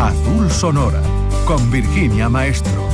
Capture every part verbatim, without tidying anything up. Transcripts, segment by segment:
Azul Sonora, con Virginia Maestro.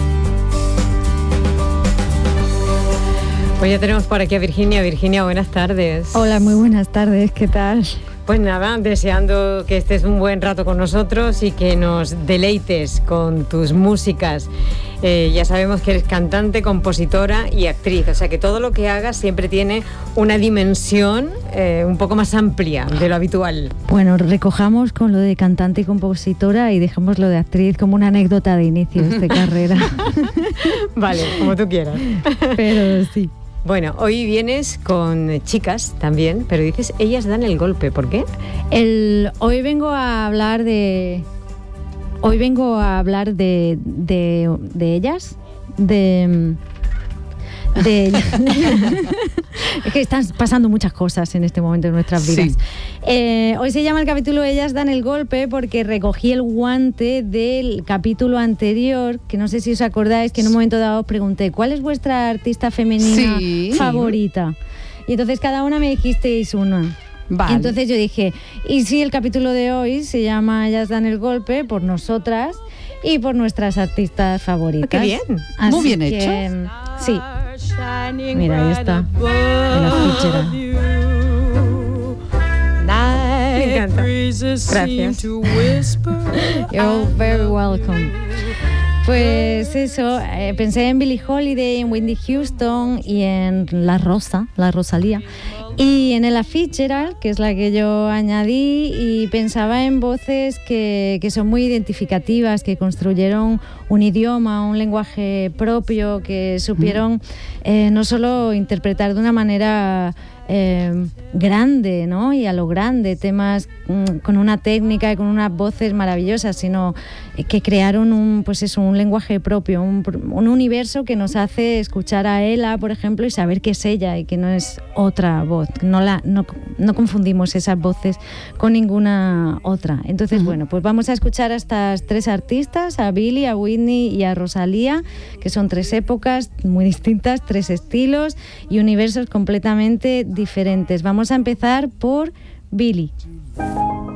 Pues ya tenemos por aquí a Virginia. Virginia, buenas tardes. Hola, muy buenas tardes, ¿qué tal? Pues nada, deseando que estés un buen rato con nosotros y que nos deleites con tus músicas. Eh, ya sabemos que eres cantante, compositora y actriz, o sea que todo lo que hagas siempre tiene una dimensión eh, un poco más amplia de lo habitual. Bueno, recojamos con lo de cantante y compositora y dejamos lo de actriz como una anécdota de inicios de carrera. Vale, como tú quieras. Pero sí. Bueno, hoy vienes con chicas también, pero dices, ellas dan el golpe, ¿por qué? El, hoy vengo a hablar de... Hoy vengo a hablar de, de, de ellas, de... de es que están pasando muchas cosas en este momento en nuestras vidas. Sí. Eh, hoy se llama el capítulo Ellas dan el golpe porque recogí el guante del capítulo anterior, que no sé si os acordáis, que en un momento dado os pregunté ¿cuál es vuestra artista femenina sí. favorita? Y entonces cada una me dijisteis una. Vale. Entonces yo dije, ¿y si el capítulo de hoy se llama Ellas dan el golpe por nosotras y por nuestras artistas favoritas? ¡Qué bien! Así Muy bien que, hecho. Sí. Mira, ahí está. En la fichera. Me encanta. Gracias. You're very welcome. Pues eso, eh, pensé en Billie Holiday, en Whitney Houston y en La Rosa, la Rosalía. Y en Ella Fitzgerald, que es la que yo añadí, y pensaba en voces que, que son muy identificativas, que construyeron un idioma, un lenguaje propio, que supieron eh, no solo interpretar de una manera eh, grande, ¿no? Y a lo grande, temas mm, con una técnica y con unas voces maravillosas, sino que crearon un, pues eso, un lenguaje propio, un, un universo que nos hace escuchar a Ella, por ejemplo, y saber que es ella y que no es otra voz. No, la, no, no confundimos esas voces con ninguna otra. Entonces, uh-huh. bueno, pues vamos a escuchar a estas tres artistas, a Billie, a Whitney y a Rosalía, que son tres épocas muy distintas, tres estilos y universos completamente diferentes. Vamos a empezar por Billie.